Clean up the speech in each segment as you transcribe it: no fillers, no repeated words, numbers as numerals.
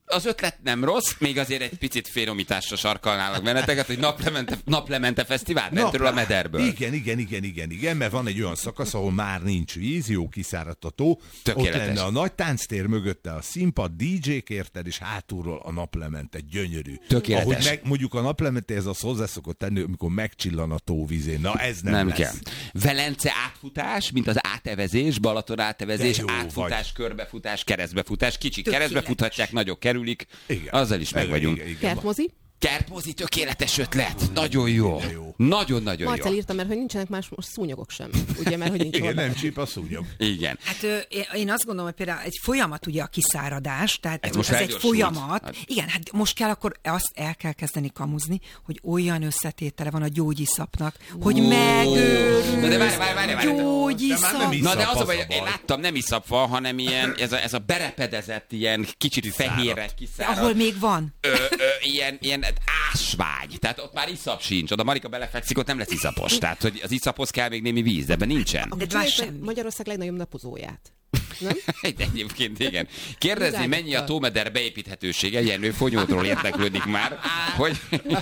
Az ötlet nem rossz, még azért egy picit finomításra sarkalnálak benneteket, hogy naplemente fesztivál bentről a mederből. Igen, mert van egy olyan szakasz, ahol már nincs víz, jó kiszáradt a tó. Tökéletes. Ott lenne a nagy tánctér, mögötte a színpad, DJ-k érted, és hátulról a naplemente, gyönyörű. Tökéletes. Ahogy mondjuk a naplemente ez az hozzá szokott tenni, amikor megcsillan a tóvízén. Na ez nem lesz. Kell. Velence átfutás, mint az átevezés, Balaton átevezés, átfutás, körbefutás, keresztbefutás. Kicsik keresztbefuthatják, nagyok kerülik. Igen. Azzal is meg vagyunk. Kertmozi? Kertmozi, tökéletes ötlet. Nagyon jó. Nagyon-nagyon jó. Marcel írta, mert hogy nincsenek más most szúnyogok sem. Ugye, mert hogy nincs igen, nem csíp a szúnyog. Igen. Hát én azt gondolom, hogy például egy folyamat ugye a kiszáradás, tehát ez egy folyamat. Hát. Igen, hát most kell akkor azt el kell kezdeni kamuzni, hogy olyan összetétele van a gyógyiszapnak, hogy megőrül. De várj. Gyógyiszap. Na de az a baj, én láttam, nem iszap van, hanem ilyen, ez a berepedezett, ilyen kicsit fehérre kiszárad. Ahol még van. Ilyen ásvány. Tehát ott már iszap sincs. Oda Marika belefekszik, ott nem lesz iszapos. Tehát, hogy az iszaphoz kell még némi víz, de ebben nincsen. Magyarország legnagyobb napozóját. Nem? Egyébként igen. Kérdezni, mennyi a tómeder beépíthetősége, Jenő Fonyódról érdeklődik már, hogy...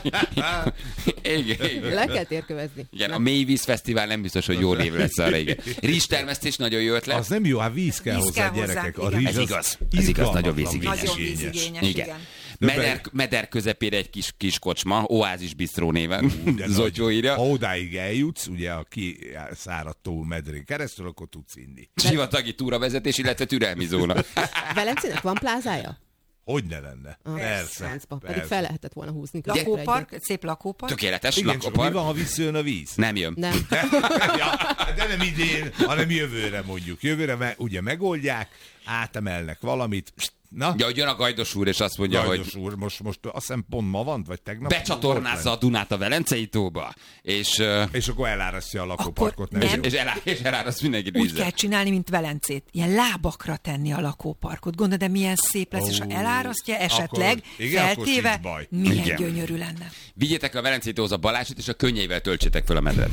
igen. Le kell térkövezni. Igen, a Mélyvíz Fesztivál nem biztos, hogy jó név lesz arra, igen. Rizstermesztés nagyon jó ötlet. Az nem jó, hát víz kell hozzá, gyerekek. A ríz ez igaz, nagyon vízigényes. Nagyon vízigényes, igen. Meder közepére egy kis kocsma, Oázis Bistró néven. Zotyó írja. Ha odáig eljutsz, ugye a kiszáradt tó medrén keresztül, akkor tudsz inni. Sivatagi túravezetés, illetve türelmi zóna. Velencének van plázája? Hogy ne lenne? Persze. Pedig fel lehetett volna húzni. Lakópark, szép lakópark. Tökéletes igen, lakópark. Mi van, ha visszajön a víz? Nem jön. Nem. De nem idén, hanem jövőre mondjuk. Jövőre ugye megoldják, átemelnek valamit. Na? Ja, hogy jön a Gajdos úr, és azt mondja, Gajdos úr, most azt hiszem pont ma van, vagy tegnap? Becsatornázza a Dunát a Velencei tóba, és akkor elárasztja a lakóparkot. Nem. És eláraszt mindenkit vízzel. Úgy kell csinálni, mint Velencét. Ilyen lábakra tenni a lakóparkot. Gondolod, de milyen szép lesz, és ha elárasztja esetleg, feltéve, milyen gyönyörű lenne. Vigyétek a Velencei tóhoz Balázsit, és a könnyeivel töltsétek fel a medret.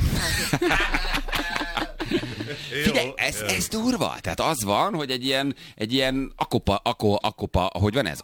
Figyelj, ez durva. Tehát az van, hogy egy ilyen akopa, hogy van ez?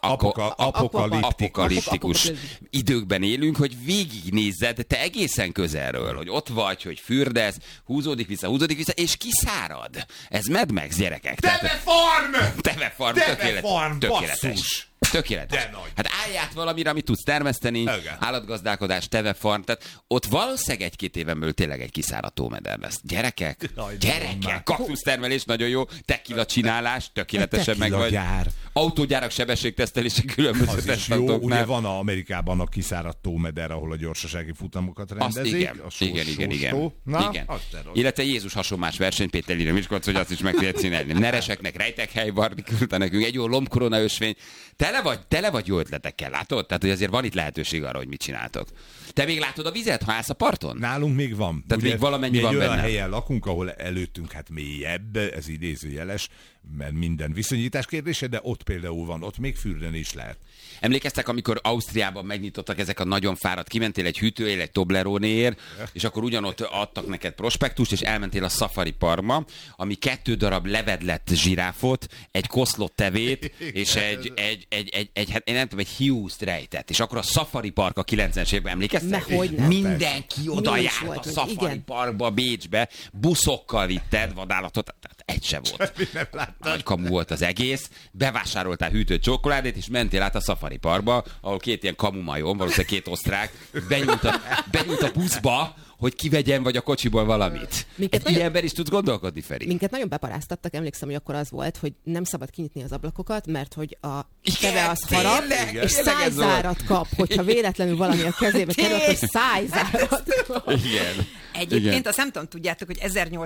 Apokaliptikus időkben élünk, hogy végignézzed, te egészen közelről, hogy ott vagy, hogy fürdesz, húzódik vissza, és kiszárad. Ez Mad Max, gyerekek. Tevefarm, tökéletes. Tökéletes. Hát állját valamire, amit tudsz termeszteni, állatgazdálkodás, tevefarm, tehát ott valószínűleg 1-2 éven belül tényleg egy kiszáradt tómeder lesz. Gyerekek, kaktusztermelés nagyon jó, tequila csinálás, tökéletesen meg vagy. Autógyárak sebességtesztelése különböző tesztautóknál. Ugye van Amerikában a kiszáradt tómeder, ahol a gyorsasági futamokat rendezik. Igen. Illetve Jézus hasonlás verseny, Péter Lira Miskolc, hogy azt is meg lehet csinálni. Nereseknek rejtekhely Barni küldte nekünk, egy jó lombkorona ösvény. Tele vagy jó ötletekkel, látod? Tehát, hogy azért van itt lehetőség arra, hogy mit csináltok. Te még látod a vizet, ha állsz a parton? Nálunk még van. Tehát ugye, még valamennyi van benne. Mi olyan helyen lakunk, ahol előttünk mélyebb, ez idézőjeles, mert minden viszonyítás kérdése, de ott például van, ott még fürdeni is lehet. Emlékeztek, amikor Ausztriában megnyitottak ezek a nagyon fáradt, kimentél egy hűtőért, egy Tobleronéért, és akkor ugyanott adtak neked prospektust, és elmentél a Safari Parkba, ami 2 darab levedlett zsiráfot, egy koszlott tevét, és hát én nem tudom, egy hiúzt rejtett. És akkor a Safari Park a 90-es években, emlékeztek? Mindenki oda járt a Safari Parkba, Bécsbe, buszokkal vitted vadállatot, tehát egy se volt. Nagy kamu volt az egész, bevásároltál hűtött csokoládét, és mentél át a Safari Parkba, ahol 2 ilyen kamumajom, valószínűleg 2 osztrák, benyújt a buszba, hogy kivegyen vagy a kocsiból valamit. Ilyen ember is tudsz gondolkodni, Feri. Minket nagyon beparáztattak, emlékszem, hogy akkor az volt, hogy nem szabad kinyitni az ablakokat, mert hogy a teve az harap, és szájzárat kap, hogyha véletlenül valami a kezébe kerül, akkor szájzárat kap. Igen. Egyébként azt nem tudom, tudjátok, hogy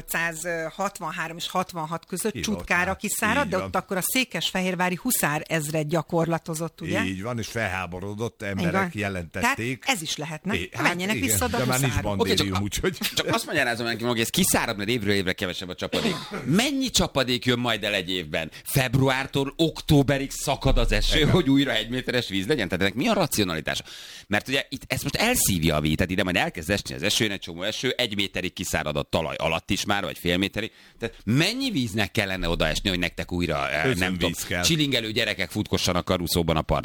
1863 és 66 között Csutkára kiszárad, de ott akkor a székesfehérvári huszárezred gyakorlatozott, ugye? Így van, és felháborodott emberek jelentették. Tehát ez is lehetne. Menjenek vissza a huszárok. Csak azt magyarázom neki, hogy ez kiszárad, mert évről évre kevesebb a csapadék. Mennyi csapadék jön majd el egy évben? Februártól októberig szakad az eső, hogy újra 1 méteres víz legyen? Tehát ennek mi a racionalitása? Mert ugye itt ezt most elszívja a víz, tehát ide majd elkezd esni az eső, egy csomó eső, 1 méterig kiszárad a talaj alatt is már, vagy fél méterig. Tehát mennyi víznek kellene odaesni, hogy nektek újra nem tudom, csilingelő gyerekek futkossanak karuszóban a parton?